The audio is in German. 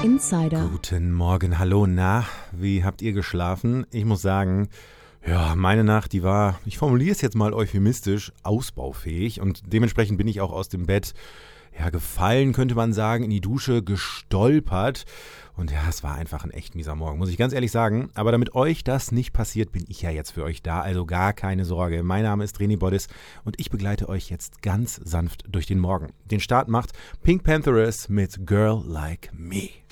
Insider. Guten Morgen, hallo, na, wie habt ihr geschlafen? Ich muss sagen, ja, meine Nacht, die war, ich formuliere es jetzt mal euphemistisch, ausbaufähig und dementsprechend bin ich auch aus dem Bett, ja, gefallen, könnte man sagen, in die Dusche gestolpert und ja, es war einfach ein echt mieser Morgen, muss ich ganz ehrlich sagen, aber damit euch das nicht passiert, bin ich ja jetzt für euch da, also gar keine Sorge. Mein Name ist René Bodis und ich begleite euch jetzt ganz sanft durch den Morgen. Den Start macht Pink Pantheress mit Girl Like Me.